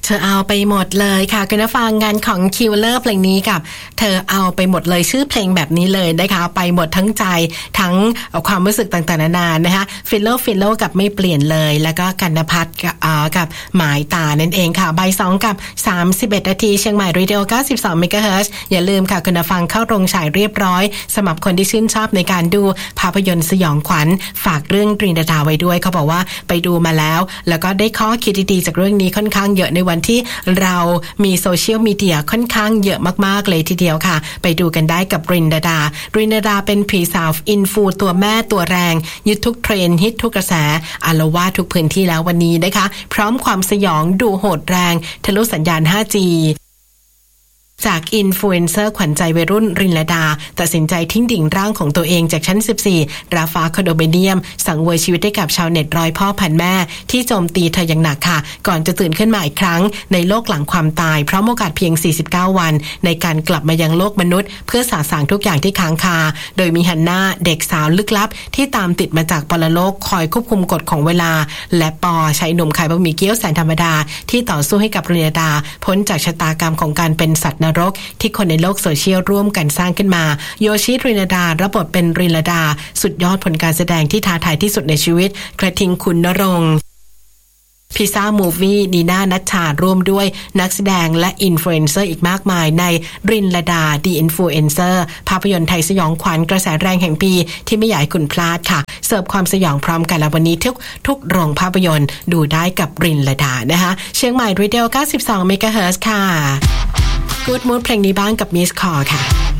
ธอเอาไปหมดเลยค่ะคุณผู้ฟังงานของคิวเลอร์เพลงนี้กับเธอเอาไปหมดเลยชื่อเพลงแบบนี้เลยนะคะไปหมดทั้งใจทั้งความรู้สึกต่างๆนานานะคะฟิลโลกับไม่เปลี่ยนเลยแล้วก็กันนภัทรกับหมายตานั่นเองค่ะบ่าย2กับ31นาทีเชียงใหม่เรดิโอ92เมกะเฮิรตซ์อย่าลืมค่ะคุณผู้ฟังเข้าโรงฉายเรียบร้อยสำหรับคนที่ชื่นชอบในการดูภาพยนตร์สยองขวัญฝากเรื่องตรีนดาไว้ด้วยเขาบอกว่าไปดูมาแล้วก็ได้ข้อคิดดีๆจากเรื่องนี้ค่อนข้างเยอะในวันที่เรามีโซเชียลมีเดียค่อนข้างเยอะมากๆเลยทีเดียวค่ะไปดูกันได้กับรินดาเป็นผีสาวอินฟูตัวแม่ตัวแรงยึดทุกเทรนด์ฮิตทุกกระแสอาละวาดทุกพื้นที่แล้ววันนี้นะคะพร้อมความสยองดูโหดแรงทะลุสัญญาณ 5Gจากอินฟลูเอนเซอร์ขวัญใจวัยรุ่นรินลดาตัดสินใจทิ้งดิ่งร่างของตัวเองจากชั้น14ราฟาคอนโดมิเนียมสังเวยชีวิตให้กับชาวเน็ตร้อยพ่อพันแม่ที่โจมตีเธออย่างหนักค่ะก่อนจะตื่นขึ้นมาอีกครั้งในโลกหลังความตายเพราะโอกาสเพียง49วันในการกลับมายังโลกมนุษย์เพื่อสาสางทุกอย่างที่ค้างคาโดยมีฮันน่าเด็กสาวลึกลับที่ตามติดมาจากปรโลกคอยควบคุมกฎของเวลาและปอชายหนุ่มขายบะหมี่เกี๊ยวแสนธรรมดาที่ต่อสู้ให้กับรินลดาพ้นจากชะตากรรมของการเป็นสัตว์นรกที่คนในโลกโซเชียลร่วมกันสร้างขึ้นมาโยชิรินดารับบทเป็นรินลดาสุดยอดผลการแสดงที่ท้าทายที่สุดในชีวิตกระทิงคุณณรงค์พิซซ่ามูฟวี่นีน่านัชชาร่วมด้วยนักแสดงและอินฟลูเอนเซอร์อีกมากมายในรินลดาดีอินฟลูเอนเซอร์ภาพยนตร์ไทยสยองขวัญกระแสแรงแห่งปีที่ไม่อยากให้คุณพลาดค่ะเสิร์ฟความสยองพร้อมกันแล้ววันนี้ทุกโรงภาพยนตร์ดูได้กับรินลดานะคะเชียงใหม่เรดิโอ92เมกะเฮิรตซ์ค่ะGood Mood เพลงนี้บ้างกับมิสคอร์ค่ะ